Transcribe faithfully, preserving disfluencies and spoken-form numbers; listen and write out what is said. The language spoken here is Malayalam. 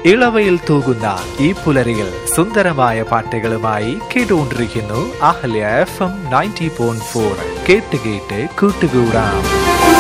ഇളവയിൽ തൂകുന്ന ഈ പുലരിയിൽ സുന്ദരമായ പാട്ടുകളുമായി കേട്ടുകൊണ്ടിരിക്കുന്നു Ahalya F M ninety point four. കേട്ട് കേട്ട് കൂട്ടുകൂടാം.